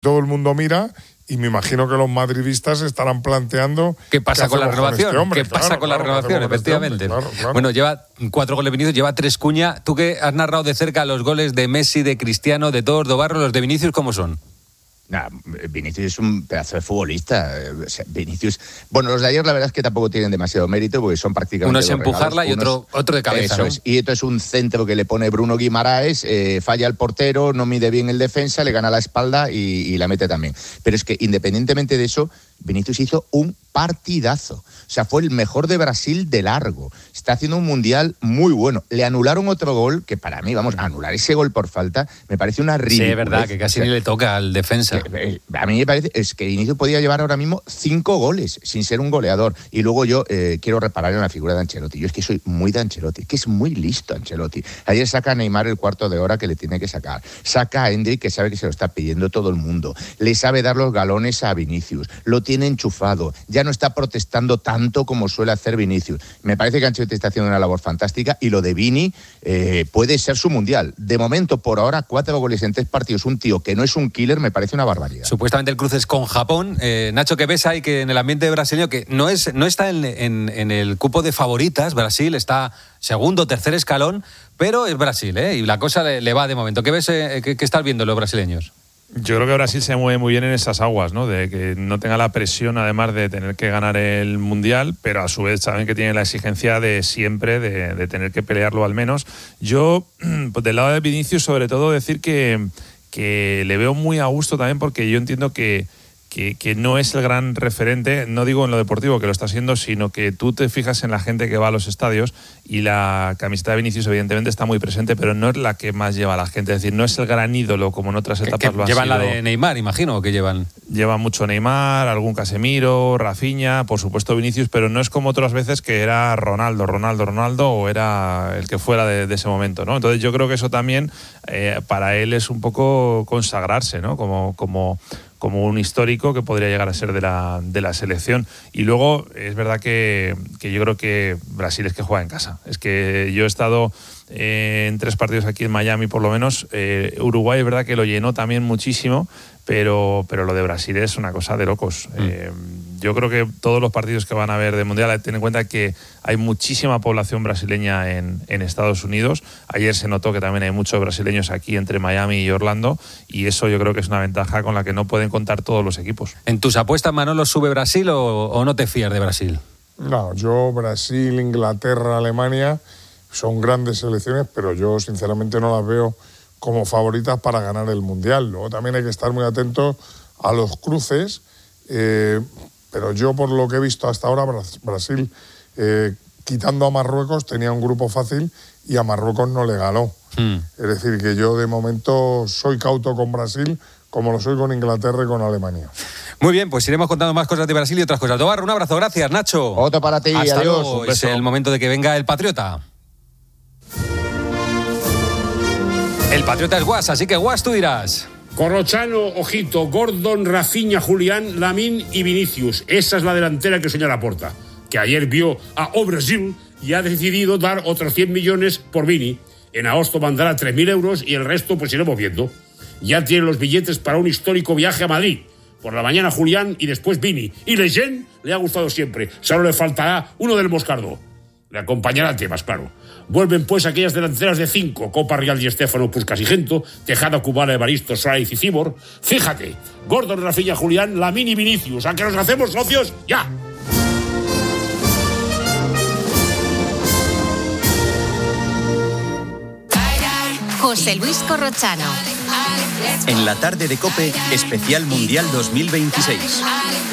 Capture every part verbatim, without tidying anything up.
Todo el mundo mira y me imagino que los madridistas estarán planteando ¿qué pasa qué con la renovación? Este hombre. ¿Qué pasa claro, con claro, la renovación? este Efectivamente. Hombre, claro, claro. Bueno, lleva cuatro goles Vinicius, lleva tres Cuña. Tú que has narrado de cerca los goles de Messi, de Cristiano, de todos, de Barro, los de Vinicius, ¿cómo son? Nah, Vinicius es un pedazo de futbolista. O sea, Vinicius. Bueno, los de ayer la verdad es que tampoco tienen demasiado mérito porque son prácticamente. Uno es dos empujarla regalos, y otro, unos, otro de cabeza. Eso ¿no? es. Y esto es un centro que le pone Bruno Guimaraes, eh, falla el portero, no mide bien el defensa, le gana la espalda y, y la mete también. Pero es que independientemente de eso, Vinicius hizo un partidazo. O sea, fue el mejor de Brasil de largo. Está haciendo un mundial muy bueno. Le anularon otro gol, que para mí, vamos, anular ese gol por falta, me parece una ridiculez. Sí, es verdad, que casi o sea, ni le toca al defensa. Que, a mí me parece, es que Vinicius podía llevar ahora mismo cinco goles, sin ser un goleador. Y luego yo eh, quiero reparar en la figura de Ancelotti. Yo es que soy muy de Ancelotti, que es muy listo Ancelotti. Ayer saca a Neymar el cuarto de hora que le tiene que sacar. Saca a Endrick, que sabe que se lo está pidiendo todo el mundo. Le sabe dar los galones a Vinicius. Lo tiene enchufado. Ya no está protestando tanto como suele hacer Vinicius. Me parece que Ancelotti está haciendo una labor fantástica y lo de Vini eh, puede ser su mundial. De momento, por ahora, cuatro goles en tres partidos. Un tío que no es un killer me parece una barbaridad. Supuestamente el cruce es con Japón. Eh, Nacho, ¿qué ves ahí que en el ambiente brasileño, que no es no está en, en, en el cupo de favoritas, Brasil está segundo, tercer escalón, pero es Brasil, ¿eh? Y la cosa le, le va de momento. ¿Qué ves, eh, qué, qué estás viendo los brasileños? Yo creo que Brasil se mueve muy bien en esas aguas, ¿no? De que no tenga la presión, además de tener que ganar el Mundial, pero a su vez saben que tiene la exigencia de siempre, de, de tener que pelearlo al menos. Yo, pues del lado de Vinicius, sobre todo decir que, que le veo muy a gusto también, porque yo entiendo que Que, que no es el gran referente, no digo en lo deportivo que lo está siendo, sino que tú te fijas en la gente que va a los estadios y la camiseta de Vinicius evidentemente está muy presente, pero no es la que más lleva a la gente, es decir, no es el gran ídolo como en otras etapas que, que lo ha llevan sido. La de Neymar, imagino, ¿o que llevan? Lleva mucho Neymar, algún Casemiro, Rafinha, por supuesto Vinicius, pero no es como otras veces que era Ronaldo, Ronaldo, Ronaldo o era el que fuera de, de ese momento, ¿no? Entonces yo creo que eso también eh, para él es un poco consagrarse, ¿no? Como, como como un histórico que podría llegar a ser de la, de la selección. Y luego es verdad que, que yo creo que Brasil es que juega en casa. Es que yo he estado eh, en tres partidos aquí en Miami por lo menos. Eh, Uruguay es verdad que lo llenó también muchísimo, pero, pero lo de Brasil es una cosa de locos. Mm. Eh, yo creo que todos los partidos que van a haber de Mundial, ten en cuenta que hay muchísima población brasileña en, en Estados Unidos. Ayer se notó que también hay muchos brasileños aquí entre Miami y Orlando, y eso yo creo que es una ventaja con la que no pueden contar todos los equipos. ¿En tus apuestas, Manolo, sube Brasil o, o no te fías de Brasil? No, yo Brasil, Inglaterra, Alemania son grandes selecciones, pero yo sinceramente no las veo como favoritas para ganar el Mundial. Luego también hay que estar muy atentos a los cruces, eh, pero yo por lo que he visto hasta ahora, Brasil, eh, quitando a Marruecos, tenía un grupo fácil y a Marruecos no le ganó. Mm. Es decir, que yo de momento soy cauto con Brasil, como lo soy con Inglaterra y con Alemania. Muy bien, pues iremos contando más cosas de Brasil y otras cosas. Tobarro, un abrazo, gracias, Nacho. Otro para ti, hasta adiós. Luego. Es el momento de que venga el Patriota. El Patriota es Guas, así que Guas, tú dirás. Corrochano, ojito, Gordon, Rafinha, Julián, Lamine y Vinicius. Esa es la delantera que sueña Laporta, que ayer vio a O Brasil y ha decidido dar otros cien millones por Vini. En agosto mandará tres mil euros y el resto pues iremos viendo. Ya tiene los billetes para un histórico viaje a Madrid. Por la mañana Julián y después Vini. Y Leyen le ha gustado siempre. Solo le faltará uno del Moscardo. Le acompañará Tebas, claro. Vuelven pues aquellas delanteras de cinco: Copa, Real, y Estéfano, Puskás y Gento, Tejada, Kubala, Evaristo, Suárez y Cibor. Fíjate, Gordon, Rafinha, Julián, Lamine y Vinicius. ¿A que nos hacemos socios? ¡Ya! José Luis Corrochano. En la tarde de COPE, especial Mundial dos mil veintiséis.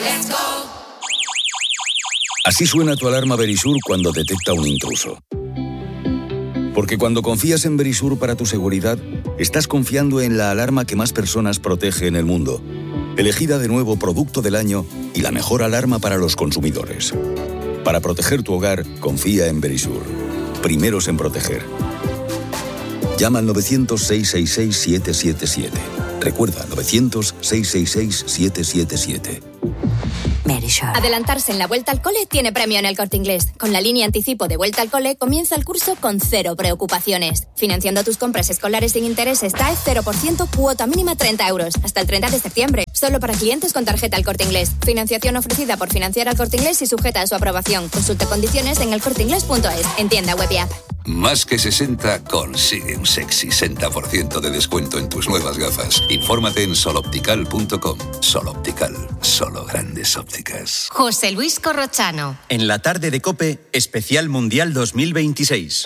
Así suena tu alarma Verisur cuando detecta un intruso. Porque cuando confías en Verisur para tu seguridad, estás confiando en la alarma que más personas protege en el mundo. Elegida de nuevo Producto del Año y la mejor alarma para los consumidores. Para proteger tu hogar, confía en Verisur. Primeros en proteger. Llama al novecientos, seiscientos sesenta y seis, siete siete siete. Recuerda, novecientos, seiscientos sesenta y seis, siete siete siete. Mary. Adelantarse en la vuelta al cole tiene premio en El Corte Inglés. Con la línea anticipo de vuelta al cole comienza el curso con cero preocupaciones. Financiando tus compras escolares sin intereses T A E cero por ciento, cuota mínima treinta euros. Hasta el treinta de septiembre. Solo para clientes con tarjeta El Corte Inglés. Financiación ofrecida por Financiar al Corte Inglés y sujeta a su aprobación. Consulte condiciones en elcorteinglés punto es. En tienda web y app. Más que sesenta consigue un sexy sesenta por ciento de descuento en tus nuevas gafas. Infórmate en soloptical punto com. Sol Optical, solo grandes ópticas. José Luis Corrochano. En la tarde de COPE, especial Mundial dos mil veintiséis.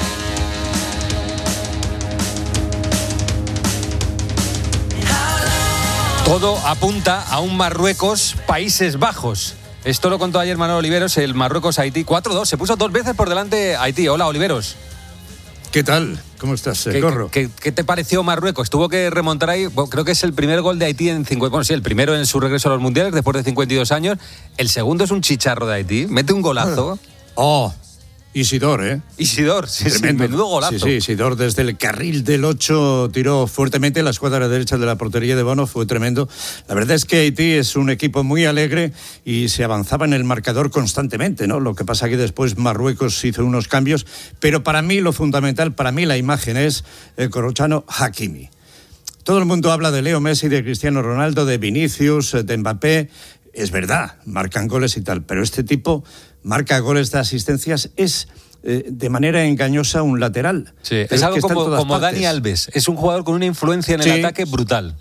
Todo apunta a un Marruecos-Países Bajos. Esto lo contó ayer Manuel Oliveros, el Marruecos-Haití cuatro dos. Se puso dos veces por delante Haití. Hola, Oliveros. ¿Qué tal? ¿Cómo estás, ¿Qué, Corro? ¿qué, ¿Qué te pareció Marruecos? Tuvo que remontar ahí, bueno, creo que es el primer gol de Haití en cincuenta, bueno, sí, el primero en su regreso a los mundiales después de cincuenta y dos años. El segundo es un chicharro de Haití, mete un golazo. Oh, Isidor, ¿eh? Isidor, sí, sí, menudo golazo. Sí, sí, Isidor desde el carril del ocho tiró fuertemente la escuadra derecha de la portería de Bono, fue tremendo. La verdad es que Haití es un equipo muy alegre y se avanzaba en el marcador constantemente, ¿no? Lo que pasa que después Marruecos hizo unos cambios, pero para mí lo fundamental, para mí la imagen es el Corrochano Hakimi. Todo el mundo habla de Leo Messi, de Cristiano Ronaldo, de Vinicius, de Mbappé. Es verdad, marcan goles y tal, pero este tipo marca goles de asistencias, es eh, de manera engañosa un lateral. Sí, es algo como, como Dani Alves, es un jugador con una influencia en el sí. ataque brutal.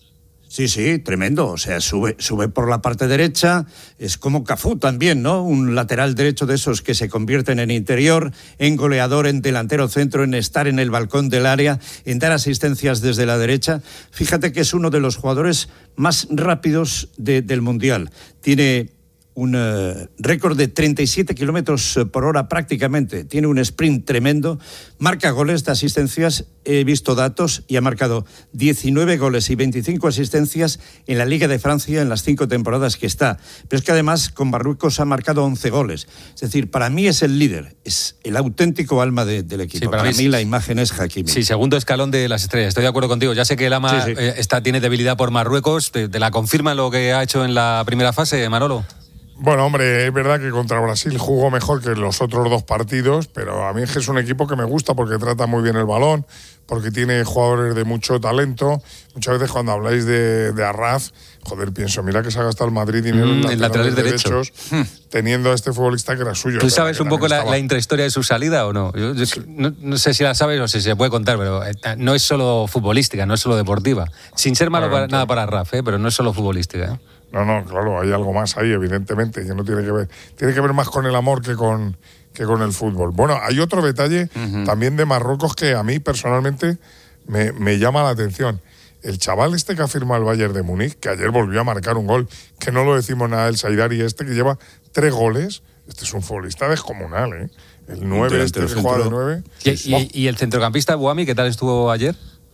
Sí, sí, tremendo, o sea, sube, sube por la parte derecha, es como Cafú también, ¿no? Un lateral derecho de esos que se convierten en interior, en goleador, en delantero centro, en estar en el balcón del área, en dar asistencias desde la derecha. Fíjate que es uno de los jugadores más rápidos de, del Mundial. Tiene un uh, récord de treinta y siete kilómetros por hora prácticamente, tiene un sprint tremendo, marca goles de asistencias, he visto datos y ha marcado diecinueve goles y veinticinco asistencias en la Liga de Francia en las cinco temporadas que está, pero es que además con Marruecos ha marcado once goles, es decir, para mí es el líder, es el auténtico alma de, del equipo, sí, para, para mí, mí la imagen es Hakimi. Sí, segundo escalón de las estrellas, estoy de acuerdo contigo, ya sé que el ama sí, sí. Eh, está, tiene debilidad por Marruecos, ¿te, te la confirma lo que ha hecho en la primera fase, Manolo? Bueno, hombre, es verdad que contra Brasil jugó mejor que los otros dos partidos, pero a mí es un equipo que me gusta porque trata muy bien el balón, porque tiene jugadores de mucho talento. Muchas veces cuando habláis de, de Arraf, joder, pienso, mira que se ha gastado el Madrid dinero mm, en laterales derechos, derechos teniendo a este futbolista que era suyo. ¿Tú sabes un poco la, la intrahistoria de su salida o no? Yo, yo sí. no? No sé si la sabes o si se puede contar, pero no es solo futbolística, no es solo deportiva. Sin ser malo para, nada para Arraf, ¿eh? Pero no es solo futbolística, ¿eh? No, no, claro, hay algo más ahí, evidentemente, que no tiene que ver. Tiene que ver más con el amor que con, que con el fútbol. Bueno, hay otro detalle uh-huh. también de Marruecos que a mí personalmente me, me llama la atención. El chaval este que ha firmado el Bayern de Múnich, que ayer volvió a marcar un gol, que no lo decimos nada, el Saidari este, que lleva tres goles, este es un futbolista descomunal, ¿eh? El nueve este que juega de nueve. ¿Y, y, ¿Y el centrocampista Bouami, qué tal estuvo ayer?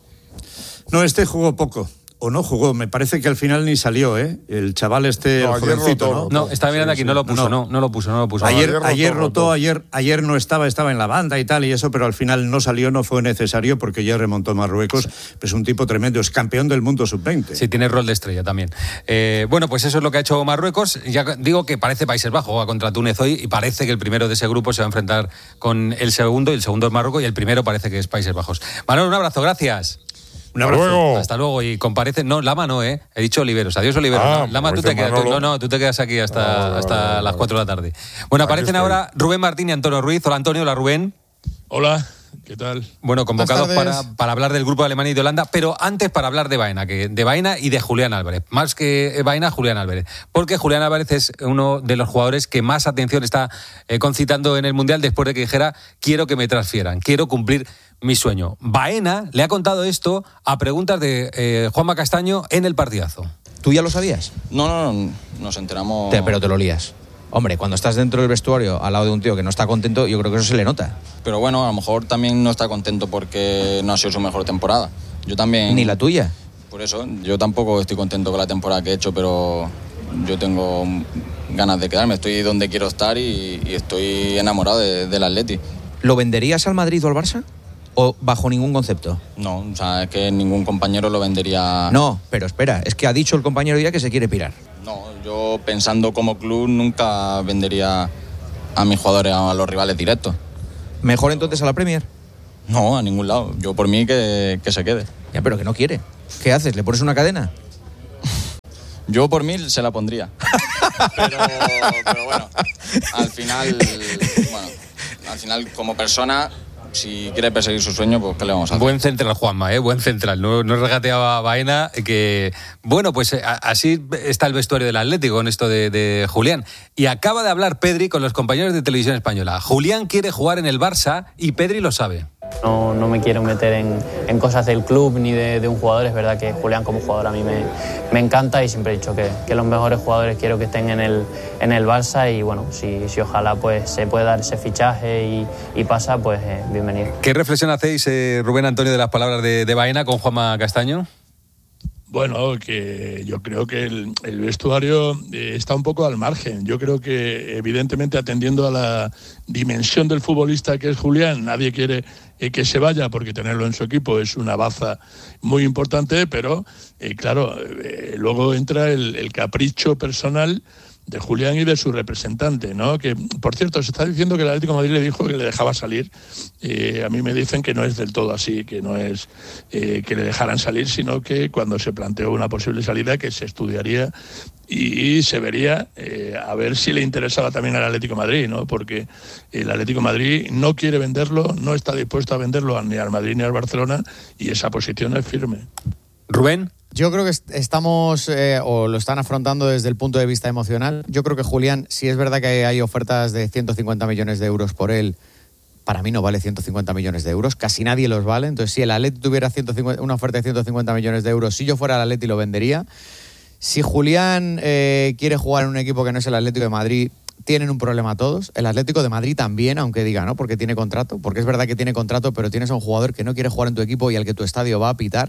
No, este jugó poco. O no jugó, me parece que al final ni salió, ¿eh? El chaval este, no, el jovencito, rotó, ¿no? No, estaba mirando sí, aquí, sí. no lo puso, no, no, no lo puso, no lo puso. Ayer, no, ayer, ayer rotó, rotó, ayer, ayer no estaba, estaba en la banda y tal y eso, pero al final no salió, no fue necesario porque ya remontó Marruecos. Sí. Es un tipo tremendo, es campeón del mundo sub veinte. Sí, tiene rol de estrella también. Eh, bueno, pues eso es lo que ha hecho Marruecos. Ya digo que parece Países Bajos, va contra Túnez hoy y parece que el primero de ese grupo se va a enfrentar con el segundo y el segundo es Marruecos y el primero parece que es Países Bajos. Manuel, un abrazo, gracias. Un abrazo. Hasta luego. Hasta luego. Y comparece. No, Lama no, ¿eh? He dicho Oliveros. Adiós, Oliveros. Ah, Lama, tú te quedas. Tú, no, no, tú te quedas aquí hasta, no, no, hasta no, no, las cuatro de la tarde. Bueno, aquí aparecen estoy. Ahora Rubén Martín y Antonio Ruiz. Hola, Antonio. Hola, Rubén. Hola. ¿Qué tal? Bueno, convocados para, para hablar del grupo de Alemania y de Holanda, pero antes para hablar de Baena, que de Baena y de Julián Álvarez. Más que Baena, Julián Álvarez. Porque Julián Álvarez es uno de los jugadores que más atención está eh, concitando en el Mundial después de que dijera quiero que me transfieran, quiero cumplir mi sueño. Baena le ha contado esto a preguntas de eh, Juanma Castaño en el partidazo. ¿Tú ya lo sabías? No, no, no, nos enteramos... Te, pero te lo lías. Hombre, cuando estás dentro del vestuario al lado de un tío que no está contento, yo creo que eso se le nota. Pero bueno, a lo mejor también no está contento porque no ha sido su mejor temporada. Yo también... ¿Ni la tuya? Por eso, yo tampoco estoy contento con la temporada que he hecho, pero yo tengo ganas de quedarme. Estoy donde quiero estar y, y estoy enamorado de, del Atleti. ¿Lo venderías al Madrid o al Barça? ¿O bajo ningún concepto? No, o sea, es que ningún compañero lo vendería... No, pero espera, es que ha dicho el compañero ya que se quiere pirar. No, Yo, pensando como club, nunca vendería a mis jugadores a los rivales directos. ¿Mejor entonces a la Premier? No, a ningún lado. Yo por mí que, que se quede. Ya, pero que no quiere. ¿Qué haces? ¿Le pones una cadena? Yo por mí se la pondría. Pero, pero bueno, al final, bueno, al final como persona, si quiere perseguir su sueño, pues ¿qué le vamos a hacer? Buen central, Juanma, ¿eh? Buen central. No, no regateaba Baena, que... Bueno, pues a, así está el vestuario del Atlético con esto de, de Julián. Y acaba de hablar Pedri con los compañeros de Televisión Española. Julián quiere jugar en el Barça y Pedri lo sabe. No, no me quiero meter en, en cosas del club ni de, de un jugador. Es verdad que Julián como jugador a mí me, me encanta y siempre he dicho que, que los mejores jugadores quiero que estén en el, en el Barça y bueno, si, si ojalá pues se puede dar ese fichaje y, y pasa, pues eh, bienvenido. ¿Qué reflexión hacéis, eh, Rubén Antonio, de las palabras de, de Baena con Juanma Castaño? Bueno, que yo creo que el, el vestuario eh, está un poco al margen. Yo creo que, evidentemente, atendiendo a la dimensión del futbolista que es Julián, nadie quiere eh, que se vaya porque tenerlo en su equipo es una baza muy importante, pero, eh, claro, eh, luego entra el, el capricho personal de Julián y de su representante, ¿no? Que, por cierto, se está diciendo que el Atlético de Madrid le dijo que le dejaba salir. Eh, a mí me dicen que no es del todo así, que no es eh, que le dejaran salir, sino que cuando se planteó una posible salida, que se estudiaría y, y se vería eh, a ver si le interesaba también al Atlético de Madrid, ¿no? Porque el Atlético de Madrid no quiere venderlo, no está dispuesto a venderlo ni al Madrid ni al Barcelona, y esa posición es firme. Rubén. Yo creo que estamos, eh, o lo están afrontando desde el punto de vista emocional. Yo creo que Julián, si es verdad que hay ofertas de ciento cincuenta millones de euros por él, para mí no vale ciento cincuenta millones de euros, casi nadie los vale. Entonces, si el Atleti tuviera ciento cincuenta, una oferta de ciento cincuenta millones de euros, si yo fuera el Atleti lo vendería. Si Julián eh, quiere jugar en un equipo que no es el Atlético de Madrid, tienen un problema todos. El Atlético de Madrid también, aunque diga, ¿no? Porque tiene contrato, porque es verdad que tiene contrato, pero tienes a un jugador que no quiere jugar en tu equipo y al que tu estadio va a pitar.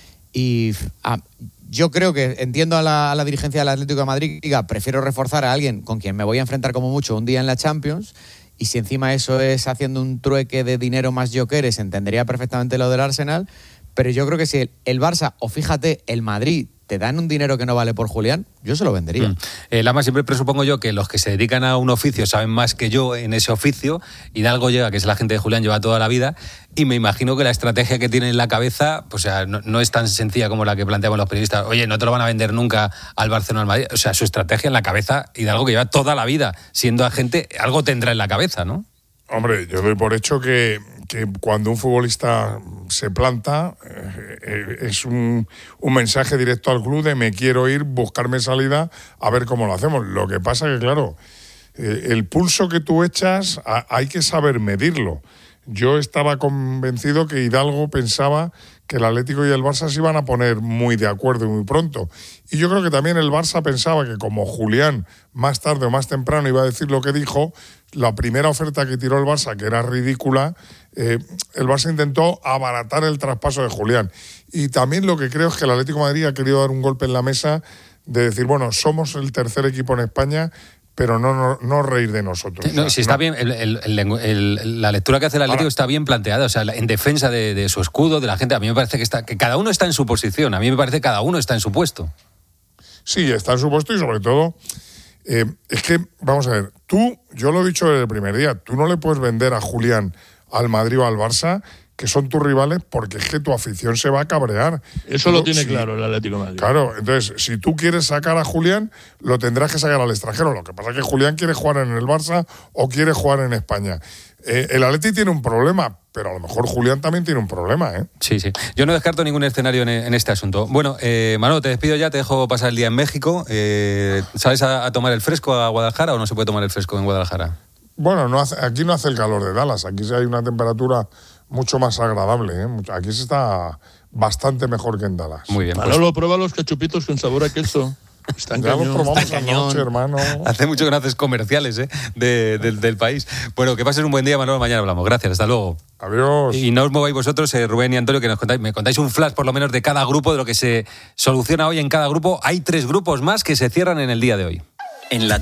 Y ah, yo creo que entiendo a la, a la dirigencia del Atlético de Madrid que diga, prefiero reforzar a alguien con quien me voy a enfrentar como mucho un día en la Champions, y si encima eso es haciendo un trueque de dinero más yokeres, entendería perfectamente lo del Arsenal, pero yo creo que si el, el Barça, o fíjate, el Madrid, te dan un dinero que no vale por Julián, yo se lo vendería. Mm. Eh, Lama, siempre presupongo yo que los que se dedican a un oficio saben más que yo en ese oficio, y de algo llega, que es la gente de Julián, lleva toda la vida, y me imagino que la estrategia que tiene en la cabeza, pues, o sea, no, no es tan sencilla como la que planteamos los periodistas. Oye, no te lo van a vender nunca al Barcelona o al Madrid. O sea, su estrategia en la cabeza, y de algo que lleva toda la vida siendo agente, algo tendrá en la cabeza, ¿no? Hombre, yo doy por hecho que, que cuando un futbolista se planta, eh, es un, un mensaje directo al club de me quiero ir, buscarme salida, a ver cómo lo hacemos. Lo que pasa que, claro, eh, el pulso que tú echas a, hay que saber medirlo. Yo estaba convencido que Hidalgo pensaba que el Atlético y el Barça se iban a poner muy de acuerdo y muy pronto. Y yo creo que también el Barça pensaba que como Julián más tarde o más temprano iba a decir lo que dijo, la primera oferta que tiró el Barça, que era ridícula, eh, el Barça intentó abaratar el traspaso de Julián. Y también lo que creo es que el Atlético de Madrid ha querido dar un golpe en la mesa de decir, bueno, somos el tercer equipo en España, pero no, no, no reír de nosotros. No, o sea, si está no. bien, el, el, el, el, la lectura que hace el Atlético Ahora, está bien planteada, o sea, en defensa de, de su escudo, de la gente. A mí me parece que, está, que cada uno está en su posición, a mí me parece que cada uno está en su puesto. Sí, está en su puesto y sobre todo, eh, es que, vamos a ver, tú, yo lo he dicho desde el primer día, tú no le puedes vender a Julián al Madrid o al Barça, que son tus rivales, porque es que tu afición se va a cabrear. Eso tú, lo tiene si, claro el Atlético de Madrid. Claro, entonces, si tú quieres sacar a Julián, lo tendrás que sacar al extranjero. Lo que pasa es que Julián quiere jugar en el Barça o quiere jugar en España. Eh, el Atleti tiene un problema, pero a lo mejor Julián también tiene un problema, ¿eh? Sí, sí. Yo no descarto ningún escenario en, en este asunto. Bueno, eh, Manolo, te despido ya, te dejo pasar el día en México. Eh, ¿Sales a, a tomar el fresco a Guadalajara o no se puede tomar el fresco en Guadalajara? Bueno, no hace, aquí no hace el calor de Dallas, aquí sí hay una temperatura mucho más agradable, ¿eh? Aquí se está bastante mejor que en Dallas. Muy bien. Manolo, pues, prueba los cachupitos con sabor a queso. Están ya cañón. los probamos Están anoche, hermano. Hace mucho que no haces comerciales, ¿eh? de, de, del país. Bueno, que pases un buen día, Manolo. Mañana hablamos. Gracias, hasta luego. Adiós. Y no os mováis vosotros, eh, Rubén y Antonio, que nos contáis, me contáis un flash por lo menos de cada grupo, de lo que se soluciona hoy en cada grupo. Hay tres grupos más que se cierran en el día de hoy. En la